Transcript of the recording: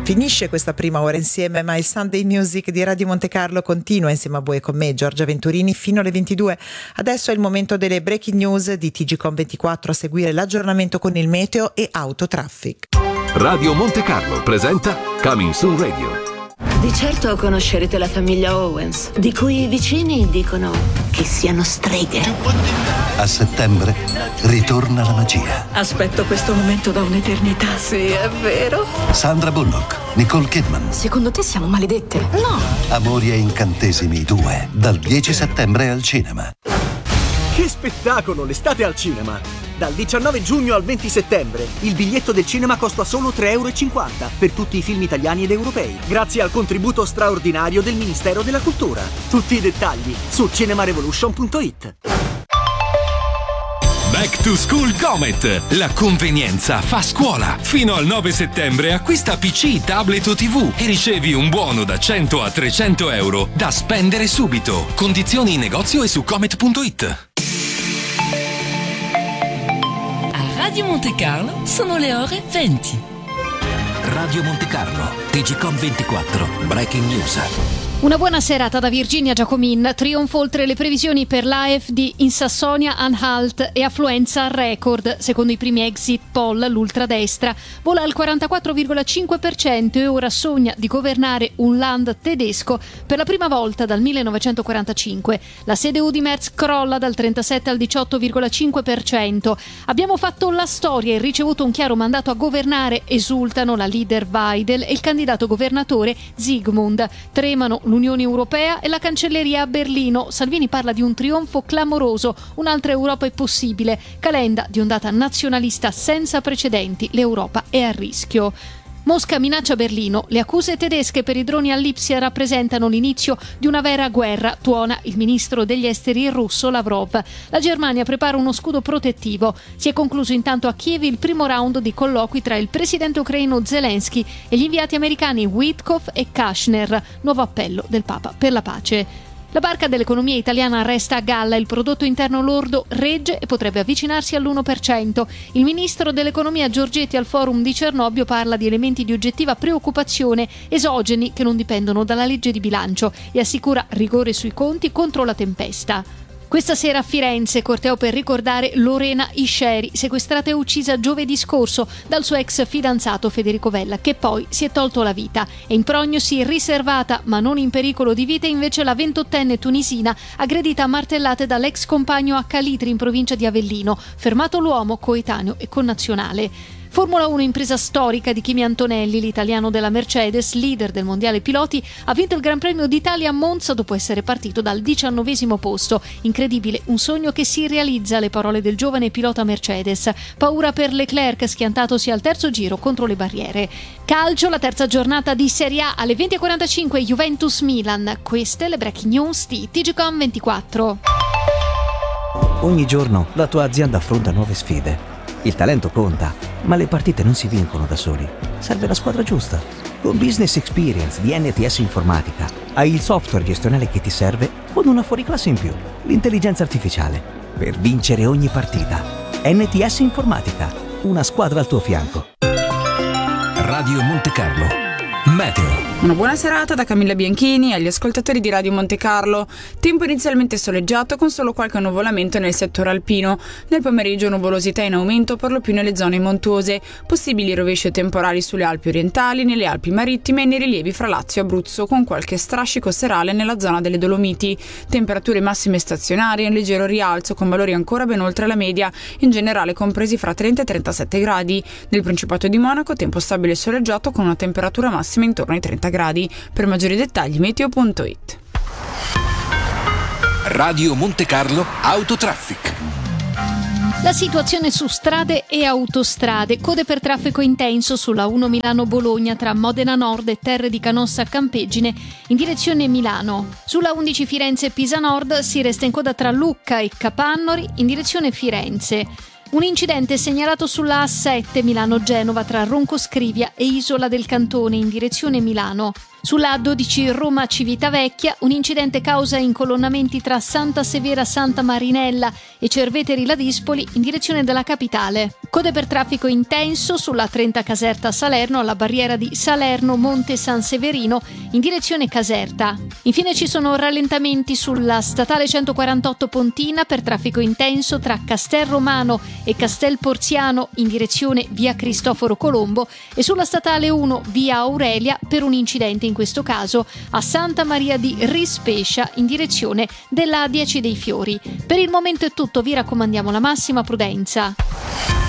Finisce questa prima ora insieme, ma il Sunday Music di Radio Monte Carlo continua insieme a voi e con me, Giorgia Venturini, fino alle 22. Adesso è il momento delle breaking news di TGcom24, a seguire l'aggiornamento con il meteo e autotraffic. Radio Monte Carlo presenta Coming Soon Radio. Di certo conoscerete la famiglia Owens, di cui i vicini dicono che siano streghe. A settembre ritorna la magia. Aspetto questo momento da un'eternità. Sì, è vero. Sandra Bullock, Nicole Kidman. Secondo te siamo maledette? No! Amori e incantesimi 2, dal 10 settembre al cinema. Che spettacolo, l'estate al cinema! Dal 19 giugno al 20 settembre il biglietto del cinema costa solo 3,50 € per tutti i film italiani ed europei, grazie al contributo straordinario del Ministero della Cultura. Tutti i dettagli su cinemarevolution.it. Back to School Comet! La convenienza fa scuola! Fino al 9 settembre acquista PC, tablet o TV e ricevi un buono da 100 a 300 € da spendere subito. Condizioni in negozio e su comet.it. Radio Monte Carlo sono le ore 20. Radio Monte Carlo, TGcom24, Breaking News. Una buona serata da Virginia Giacomin. Trionfo oltre le previsioni per l'AfD in Sassonia-Anhalt e affluenza record. Secondo i primi exit poll, l'ultradestra vola al 44,5% e ora sogna di governare un land tedesco per la prima volta dal 1945. La CDU di Merz crolla dal 37 al 18,5%. Abbiamo fatto la storia e ricevuto un chiaro mandato a governare, esultano la leader Weidel e il candidato governatore Zygmunt. Tremano l'Unione Europea e la cancelleria a Berlino. Salvini parla di un trionfo clamoroso, un'altra Europa è possibile. Calenda di ondata nazionalista senza precedenti, l'Europa è a rischio. Mosca minaccia Berlino. Le accuse tedesche per i droni a Lipsia rappresentano l'inizio di una vera guerra, tuona il ministro degli esteri russo Lavrov. La Germania prepara uno scudo protettivo. Si è concluso intanto a Kiev il primo round di colloqui tra il presidente ucraino Zelensky e gli inviati americani Witkoff e Kushner. Nuovo appello del Papa per la pace. La barca dell'economia italiana resta a galla, il prodotto interno lordo regge e potrebbe avvicinarsi all'1%. Il ministro dell'economia Giorgetti al forum di Cernobbio parla di elementi di oggettiva preoccupazione esogeni che non dipendono dalla legge di bilancio e assicura rigore sui conti contro la tempesta. Questa sera a Firenze, corteo per ricordare Lorena Isceri, sequestrata e uccisa giovedì scorso dal suo ex fidanzato Federico Vella, che poi si è tolto la vita. È in prognosi riservata, ma non in pericolo di vita, invece la 28enne tunisina, aggredita a martellate dall'ex compagno a Calitri in provincia di Avellino. Fermato l'uomo, coetaneo e connazionale. Formula 1, impresa storica di Kimi Antonelli, l'italiano della Mercedes, leader del mondiale piloti, ha vinto il Gran Premio d'Italia a Monza dopo essere partito dal 19° posto. Incredibile, un sogno che si realizza, le parole del giovane pilota Mercedes. Paura per Leclerc, schiantatosi al terzo giro contro le barriere. Calcio, la terza giornata di Serie A alle 20:45, Juventus-Milan. Queste le breaking news di TGcom24. Ogni giorno la tua azienda affronta nuove sfide. Il talento conta, ma le partite non si vincono da soli. Serve la squadra giusta. Con Business Experience di NTS Informatica hai il software gestionale che ti serve con una fuoriclasse in più, l'intelligenza artificiale, per vincere ogni partita. NTS Informatica, una squadra al tuo fianco. Radio Monte Carlo. Meteo. Una buona serata da Camilla Bianchini agli ascoltatori di Radio Monte Carlo. Tempo inizialmente soleggiato con solo qualche nuvolamento nel settore alpino. Nel pomeriggio nuvolosità in aumento per lo più nelle zone montuose. Possibili rovesci temporali sulle Alpi orientali, nelle Alpi marittime e nei rilievi fra Lazio e Abruzzo, con qualche strascico serale nella zona delle Dolomiti. Temperature massime stazionarie in leggero rialzo con valori ancora ben oltre la media, in generale compresi fra 30 e 37 gradi. Nel Principato di Monaco tempo stabile e soleggiato con una temperatura massima intorno ai 30 gradi. Per maggiori dettagli meteo.it. Radio Monte Carlo Autotraffic. La situazione su strade e autostrade. Code per traffico intenso sulla 1 Milano-Bologna tra Modena Nord e Terre di Canossa Campeggine in direzione Milano. Sulla 11 Firenze-Pisa Nord si resta in coda tra Lucca e Capannori in direzione Firenze. Un incidente segnalato sulla A7 Milano-Genova tra Roncoscrivia e Isola del Cantone in direzione Milano. Sulla A12 Roma-Civitavecchia un incidente causa incolonnamenti tra Santa Severa Santa Marinella e Cerveteri Ladispoli in direzione della capitale. Code per traffico intenso sulla 30 Caserta Salerno alla barriera di Salerno Monte San Severino in direzione Caserta. Infine ci sono rallentamenti sulla statale 148 Pontina per traffico intenso tra Castel Romano e Castel Porziano in direzione via Cristoforo Colombo e sulla statale 1 via Aurelia per un incidente in questo caso a Santa Maria di Rispescia in direzione della A10 dei Fiori. Per il momento è tutto, vi raccomandiamo la massima prudenza.